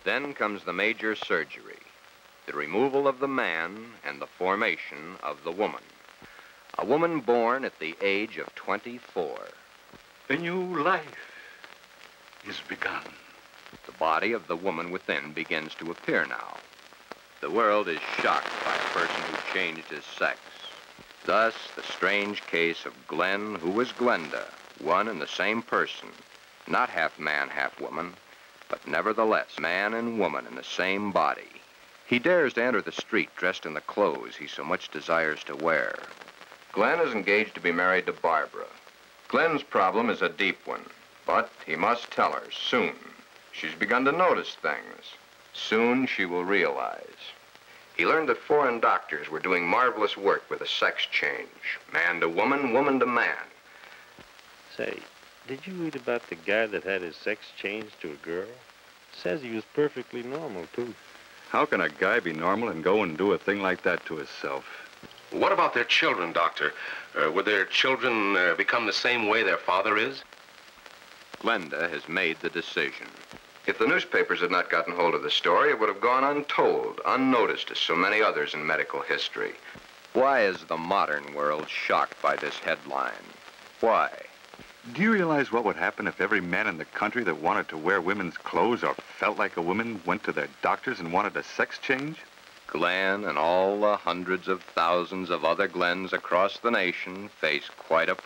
Then comes the major surgery, the removal of the man and the formation of the woman. A woman born at the age of 24. A new life is begun. The body of the woman within begins to appear now. The world is shocked by a person who changed his sex. Thus, the strange case of Glenn, who was Glenda, one and the same person, not half man, half woman, but nevertheless man and woman in the same body. He dares to enter the street dressed in the clothes he so much desires to wear. Glenn is engaged to be married to Barbara. Glenn's problem is a deep one, but he must tell her soon. She's begun to notice things. Soon she will realize. He learned that foreign doctors were doing marvelous work with a sex change. Man to woman, woman to man. Say, did you read about the guy that had his sex changed to a girl? Says he was perfectly normal, too. How can a guy be normal and go and do a thing like that to himself? What about their children, Doctor? Would their children become the same way their father is? Glenda has made the decision. If the newspapers had not gotten hold of the story, it would have gone untold, unnoticed as so many others in medical history. Why is the modern world shocked by this headline? Why? Do you realize what would happen if every man in the country that wanted to wear women's clothes or felt like a woman went to their doctors and wanted a sex change? Glenn and all the hundreds of thousands of other Glens across the nation face quite a